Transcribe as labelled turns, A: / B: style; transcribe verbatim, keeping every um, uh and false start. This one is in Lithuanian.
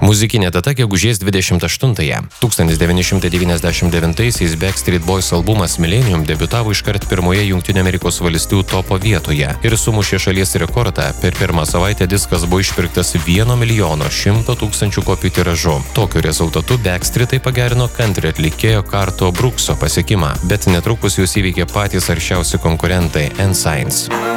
A: Muzikinė data gegužės dvidešimt aštuntąją. tūkstantis devyni šimtai devyniasdešimt devintaisiais Backstreet Boys albumas Millennium debiutavo iškart pirmoje Jungtinių Amerikos valstijų topo vietoje ir sumušė šalies rekordą. Per pirmą savaitę diskas buvo išpirktas vieno milijono šimto tūkstančių kopijų tiražu. Tokiu rezultatu Backstreetai pagerino country atlikėjo Karto Brookso pasiekimą, bet netrukus juos įveikė patys aršiausi konkurentai Ensigns.